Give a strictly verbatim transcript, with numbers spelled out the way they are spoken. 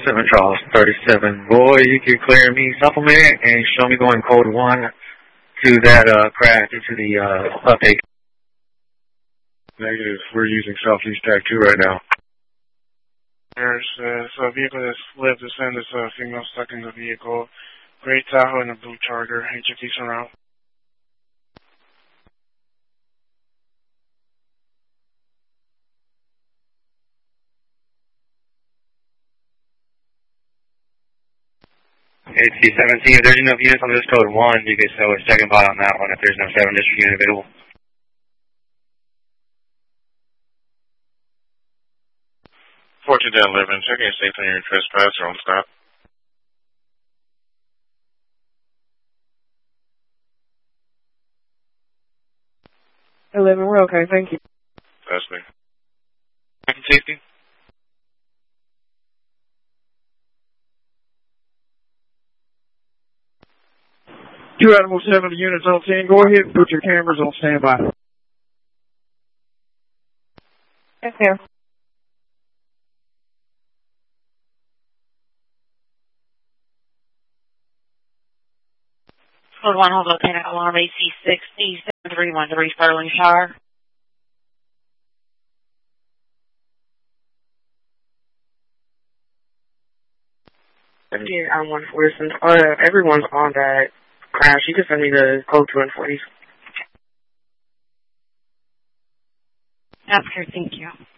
seven Charles thirty-seven. Boy, you can clear me supplement and show me going code one to that uh, crash into the uh, update. Negative. We're using Southeast Tag two right now. There's uh, so a vehicle that's flipped to send this uh, female stuck in the vehicle. Gray Tahoe and a blue Charger. H F T surround. H T seventeen, if there's enough units on this code one, you can show a second bot on that one if there's no seven district unit available. fourteen eleven, checking your safe on your trespass or on stop. eleven, we're okay, thank you. That's me. Safety. Two Animal seven units on scene. Go ahead and put your cameras on standby. Yes, sir. Code one, hold Lieutenant Alarm A C sixty seven three one three Sterling Shire. Yeah, I'm one Listen, uh, everyone's on that crash. You can send me the code two and forty. That's good, thank you.